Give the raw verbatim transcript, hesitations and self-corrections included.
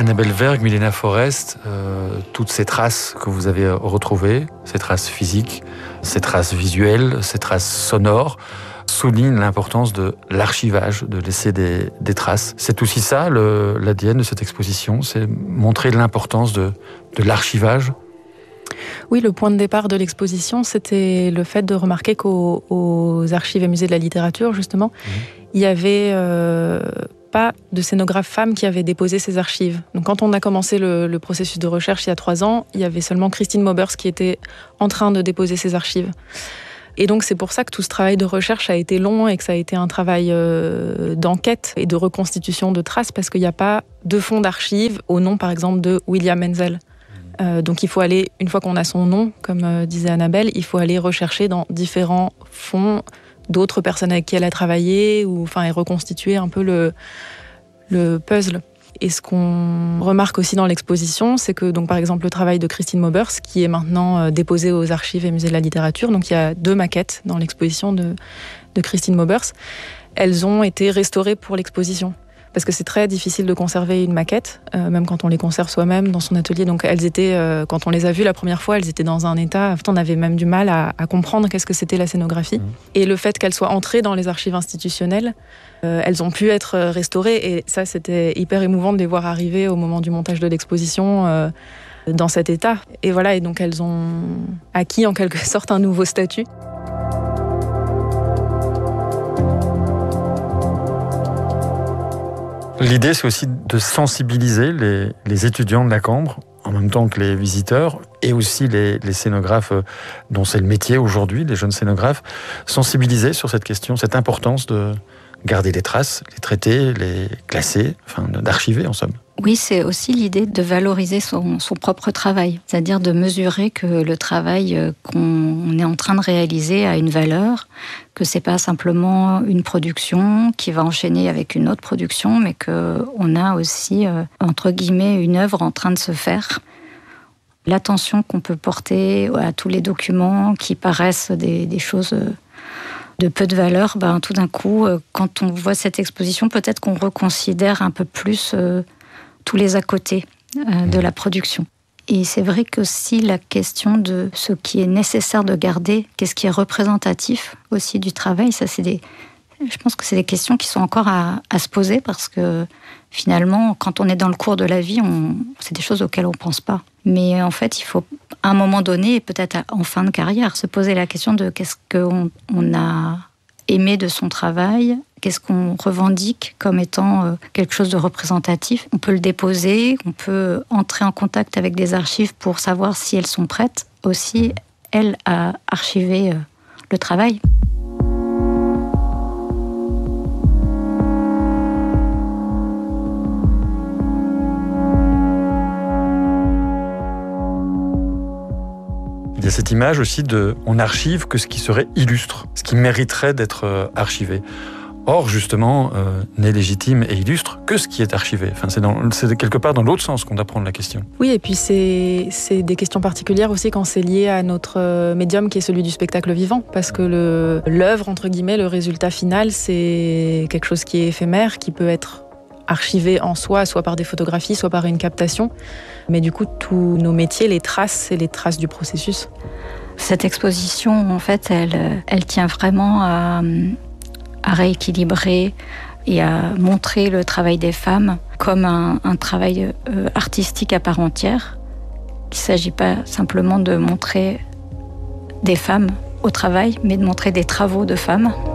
Annabelle Verg, Milena Forest, euh, toutes ces traces que vous avez retrouvées, ces traces physiques, ces traces visuelles, ces traces sonores, soulignent l'importance de l'archivage, de laisser des, des traces. C'est aussi ça le, l'A D N de cette exposition, c'est montrer l'importance de, de l'archivage. Oui, le point de départ de l'exposition, c'était le fait de remarquer qu'aux aux archives et musées de la littérature, justement, mmh. il y avait euh, pas de scénographe femme qui avait déposé ces archives. Donc, quand on a commencé le, le processus de recherche il y a trois ans, il y avait seulement Christine Maubers qui était en train de déposer ces archives. Et donc, c'est pour ça que tout ce travail de recherche a été long et que ça a été un travail euh, d'enquête et de reconstitution de traces, parce qu'il n'y a pas de fonds d'archives au nom, par exemple, de William Menzel. Euh, donc il faut aller, une fois qu'on a son nom, comme euh, disait Annabelle, il faut aller rechercher dans différents fonds d'autres personnes avec qui elle a travaillé, ou, enfin, et reconstituer un peu le, le puzzle. Et ce qu'on remarque aussi dans l'exposition, c'est que, donc, par exemple, le travail de Christine Maubers, qui est maintenant euh, déposé aux archives et musées de la littérature, donc il y a deux maquettes dans l'exposition de, de Christine Maubers, elles ont été restaurées pour l'exposition. Parce que c'est très difficile de conserver une maquette, euh, même quand on les conserve soi-même dans son atelier. Donc elles étaient, euh, quand on les a vues la première fois, elles étaient dans un état, en fait, on avait même du mal à, à comprendre qu'est-ce que c'était la scénographie. Mmh. Et le fait qu'elles soient entrées dans les archives institutionnelles, euh, elles ont pu être restaurées. Et ça, c'était hyper émouvant de les voir arriver au moment du montage de l'exposition euh, dans cet état. Et voilà, et donc elles ont acquis en quelque sorte un nouveau statut. L'idée, c'est aussi de sensibiliser les, les étudiants de la Cambre, en même temps que les visiteurs, et aussi les, les scénographes dont c'est le métier aujourd'hui, les jeunes scénographes, sensibiliser sur cette question, cette importance de garder les traces, les traiter, les classer, enfin d'archiver en somme. Oui, c'est aussi l'idée de valoriser son, son propre travail, c'est-à-dire de mesurer que le travail qu'on est en train de réaliser a une valeur, que c'est pas simplement une production qui va enchaîner avec une autre production, mais qu'on a aussi, euh, entre guillemets, une œuvre en train de se faire. L'attention qu'on peut porter à tous les documents qui paraissent des, des choses de peu de valeur, ben, tout d'un coup, quand on voit cette exposition, peut-être qu'on reconsidère un peu plus euh, tous les à côté euh, de la production. Et c'est vrai que si la question de ce qui est nécessaire de garder, qu'est-ce qui est représentatif aussi du travail, ça c'est des, je pense que c'est des questions qui sont encore à, à se poser, parce que finalement, quand on est dans le cours de la vie, on, c'est des choses auxquelles on ne pense pas. Mais en fait, il faut, à un moment donné, et peut-être en fin de carrière, se poser la question de qu'est-ce qu'on on a aimé de son travail, qu'est-ce qu'on revendique comme étant quelque chose de représentatif. On peut le déposer, on peut entrer en contact avec des archives pour savoir si elles sont prêtes aussi, elles, à archiver le travail. Il y a cette image aussi de on archive que ce qui serait illustre, ce qui mériterait d'être archivé. Or, justement, euh, n'est légitime et illustre que ce qui est archivé. Enfin, c'est, dans, c'est quelque part dans l'autre sens qu'on doit prendre la question. Oui, et puis c'est, c'est des questions particulières aussi quand c'est lié à notre médium qui est celui du spectacle vivant. Parce que le, l'œuvre, entre guillemets, le résultat final, c'est quelque chose qui est éphémère, qui peut être archivé en soi, soit par des photographies, soit par une captation. Mais du coup, tous nos métiers, les traces, c'est les traces du processus. Cette exposition, en fait, elle, elle tient vraiment à, à rééquilibrer et à montrer le travail des femmes comme un, un travail euh, artistique à part entière. Il ne s'agit pas simplement de montrer des femmes au travail, mais de montrer des travaux de femmes.